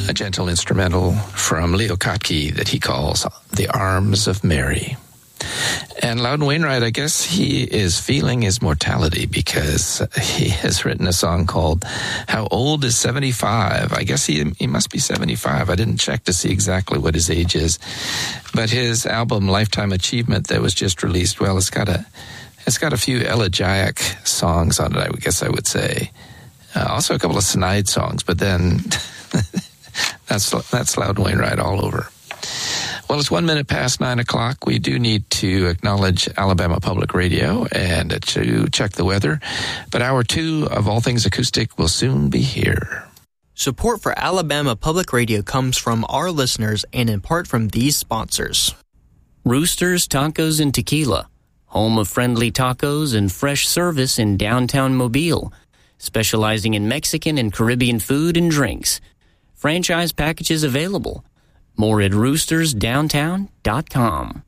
a gentle instrumental from Leo Kottke that he calls The Arms of Mary. And Loudon Wainwright, I guess he is feeling his mortality because he has written a song called How Old is 75? I guess he must be 75. I didn't check to see exactly what his age is. But his album Lifetime Achievement that was just released, well, it's got a few elegiac songs on it, I guess I would say. Also a couple of snide songs, but then that's Loudon Wainwright all over. Well, it's 1 minute past 9 o'clock. We do need to acknowledge Alabama Public Radio and to check the weather. But hour 2 of All Things Acoustic will soon be here. Support for Alabama Public Radio comes from our listeners and in part from these sponsors. Roosters Tacos and Tequila, home of friendly tacos and fresh service in downtown Mobile, specializing in Mexican and Caribbean food and drinks. Franchise packages available. More at roostersdowntown.com.